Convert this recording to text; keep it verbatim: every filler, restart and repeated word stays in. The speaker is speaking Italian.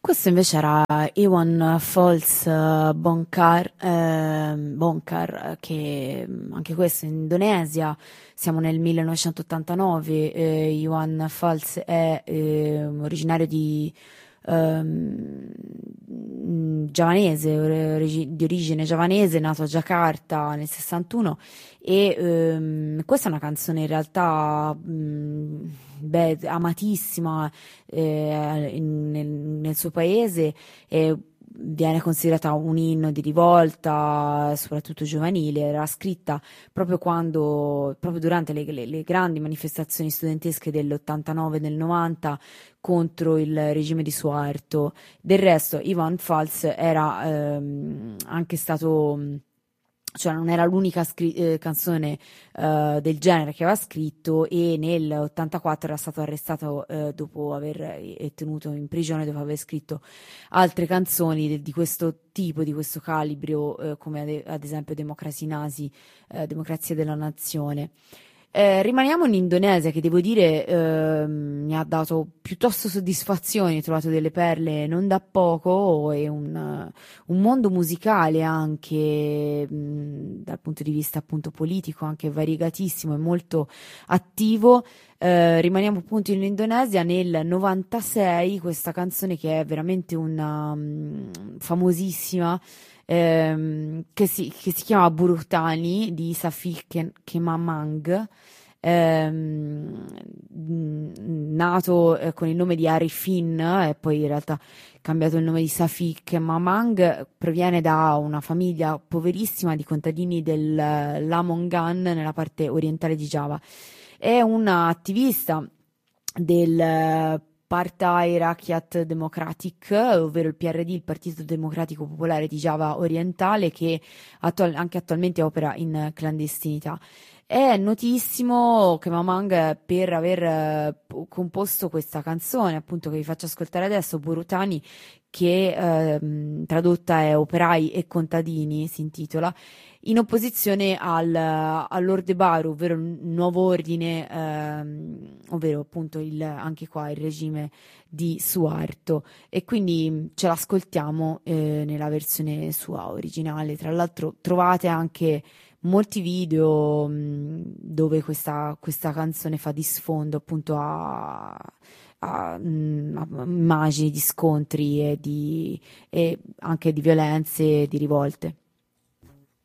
Questo invece era Ewan Falls eh, Bongkar, ehm, Bongkar, eh, che mm, anche questo in Indonesia, siamo nel millenovecentottantanove. eh, Ewan Falls è eh, originario di ehm, mm, giavanese, origi- di origine giavanese, nato a Giacarta nel sessantuno. E ehm, questa è una canzone in realtà mm, beh, amatissima eh, in- nel, nel suo paese, e viene considerata un inno di rivolta, soprattutto giovanile. Era scritta proprio quando, proprio durante le, le- le grandi manifestazioni studentesche dell'ottantanove e del novanta contro il regime di Suharto. Del resto, Ivan Fals era ehm, anche stato, cioè non era l'unica scri- eh, canzone eh, del genere che aveva scritto, e nel ottantaquattro era stato arrestato eh, dopo aver e tenuto in prigione dopo aver scritto altre canzoni de- di questo tipo, di questo calibro, eh, come ad, ad esempio Democracy Nasi, eh, Democrazia della Nazione. Eh, rimaniamo in Indonesia, che devo dire ehm, mi ha dato piuttosto soddisfazioni. Ho trovato delle perle non da poco, e un, eh, un mondo musicale anche mh, dal punto di vista appunto politico, anche variegatissimo e molto attivo. Eh, rimaniamo appunto in Indonesia nel novantasei. Questa canzone, che è veramente una mh, famosissima, ehm, che si, che si chiama Burutani, di Safik Ken- Kemamang, ehm, mh, nato eh, con il nome di Arifin, e poi in realtà cambiato il nome di Safik Mamang. Proviene da una famiglia poverissima di contadini del Lamongan, nella parte orientale di Giava. È una attivista del Partai Rakyat Democratic, ovvero il P R D, il Partito Democratico Popolare di Giava Orientale, che attual- anche attualmente opera in clandestinità. È notissimo che Mamang per aver eh, po- composto questa canzone, appunto, che vi faccio ascoltare adesso, Burutani, che ehm, tradotta è Operai e Contadini, si intitola, in opposizione al, all'Orde Baru, ovvero il nuovo ordine, ehm, ovvero appunto il, anche qua il regime di Suharto. E quindi ce l'ascoltiamo eh, nella versione sua originale. Tra l'altro trovate anche molti video mh, dove questa, questa canzone fa di sfondo appunto a, a, mh, a immagini di scontri e, di, e anche di violenze e di rivolte.